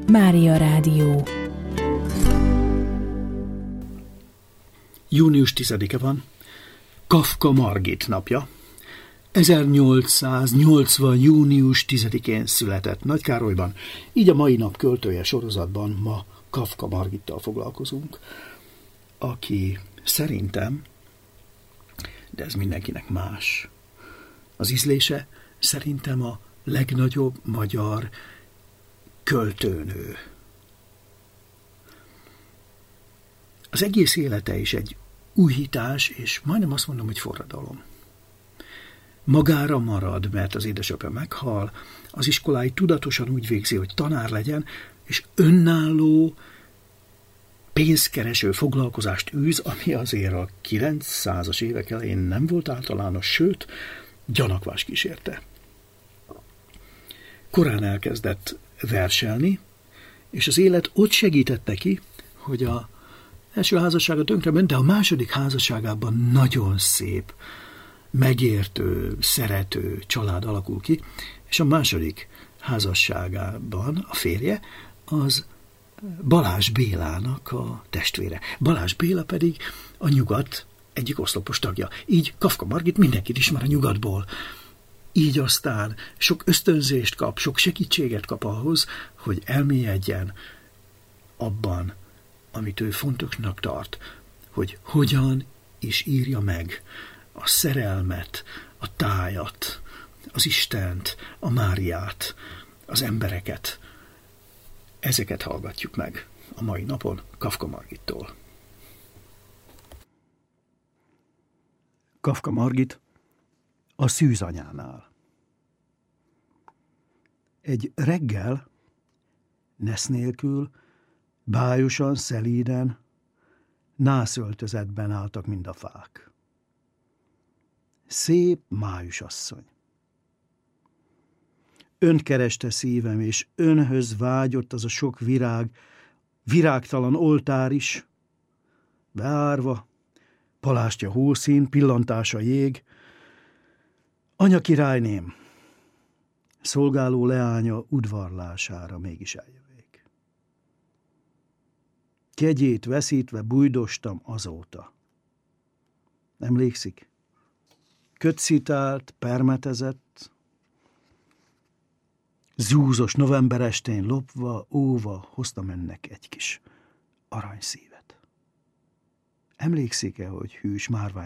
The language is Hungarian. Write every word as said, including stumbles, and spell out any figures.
Mária Rádió. június tizedike van, Kafka Margit napja. ezernyolcszáznyolcvan. június tizedikén született Nagykárolyban, így a mai nap költője sorozatban ma Kafka Margittal foglalkozunk, aki szerintem, de ez mindenkinek más, az ízlése szerintem a legnagyobb magyar költőnő. Az egész élete is egy újítás, és majdnem azt mondom, hogy forradalom. Magára marad, mert az édesapja meghal, az iskolái tudatosan úgy végzi, hogy tanár legyen, és önálló, pénzkereső foglalkozást űz, ami azért a kilencszázas évek elején nem volt általános, sőt, gyanakvás kísérte. Korán elkezdett verselni, és az élet ott segített neki, hogy a első házassága tönkrement, de a második házasságában nagyon szép, megértő, szerető család alakul ki, és a második házasságában a férje az Balázs Bélának a testvére. Balázs Béla pedig a Nyugat egyik oszlopos tagja. Így Kafka Margit mindenkit ismer a Nyugatból. Így aztán sok ösztönzést kap, sok segítséget kap ahhoz, hogy elmélyedjen abban, amit ő fontosnak tart, hogy hogyan is írja meg a szerelmet, a tájat, az Istent, a Máriát, az embereket. Ezeket hallgatjuk meg a mai napon Kafka Margittól. Kafka Margit a szűzanyánál. Egy reggel, nesz nélkül, bájosan, szelíden, nászöltözetben álltak mind a fák. Szép májusasszony. Önt kereste szívem, és önhöz vágyott az a sok virág, virágtalan oltár is, beárva, palástja hószín, pillantása jég. Anya királyném, szolgáló leánya udvarlására mégis eljövék. Kegyét veszítve bújdostam azóta. Emlékszik? Kötcitált, permetezett, zúzos november estén lopva, óva hoztam önnek egy kis aranyszívet. Emlékszik-e, hogy hűs márvány